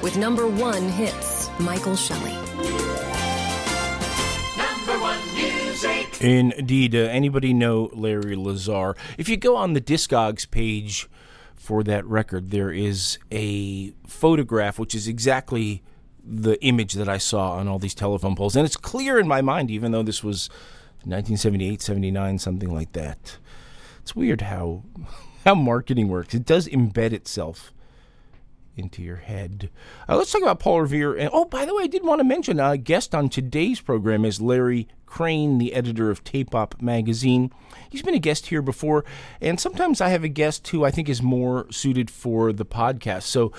with number one hits. Michael Shelley. Number one music. Indeed. Anybody know Larry Lazar? If you go on the Discogs page for that record, there is a photograph which is exactly the image that I saw on all these telephone poles. And it's clear in my mind, even though this was 1978, 79, something like that. It's weird how marketing works. It does embed itself into your head. Let's talk about Paul Revere. And by the way, I did want to mention a guest on today's program is Larry Crane, the editor of Tape Op magazine. He's been a guest here before, and sometimes I have a guest who I think is more suited for the podcast. So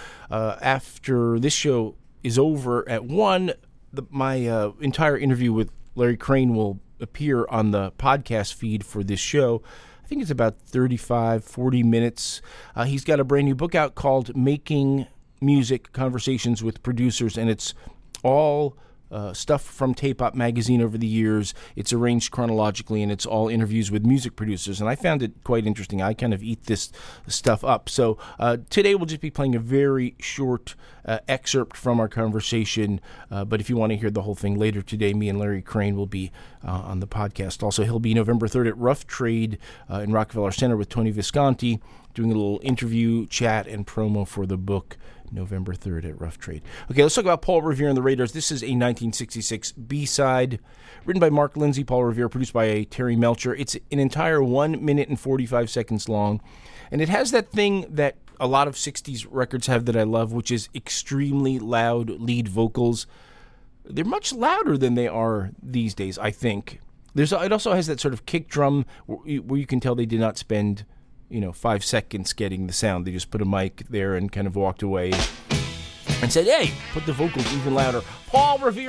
after this show is over at 1, my entire interview with Larry Crane will appear on the podcast feed for this show. I think it's about 35, 40 minutes. He's got a brand new book out called Making Music, Conversations with Producers, and it's all stuff from Tape Op magazine over the years. It's arranged chronologically, and it's all interviews with music producers, and I found it quite interesting. I kind of eat this stuff up. So today we'll just be playing a very short excerpt from our conversation, but if you want to hear the whole thing later today, me and Larry Crane will be on the podcast. Also, he'll be November 3rd at Rough Trade in Rockefeller Center with Tony Visconti, doing a little interview, chat, and promo for the book, November 3rd at Rough Trade. Okay, let's talk about Paul Revere and the Raiders. This is a 1966 B-side written by Mark Lindsay, Paul Revere, produced by Terry Melcher. It's an entire 1 minute and 45 seconds long, and it has that thing that a lot of 60s records have that I love, which is extremely loud lead vocals. They're much louder than they are these days, I think. It also has that sort of kick drum where you can tell they did not spend 5 seconds getting the sound. They just put a mic there and kind of walked away and said, hey, put the vocals even louder. Paul Revere.